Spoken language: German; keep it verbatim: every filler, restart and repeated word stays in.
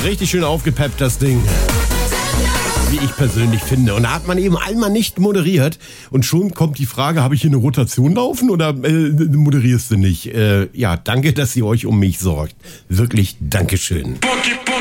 Richtig schön aufgepeppt, das Ding. Wie ich persönlich finde. Und da hat man eben einmal nicht moderiert und schon kommt die Frage, habe ich hier eine Rotation laufen oder äh, moderierst du nicht? Äh, ja, danke, dass ihr euch um mich sorgt. Wirklich Dankeschön.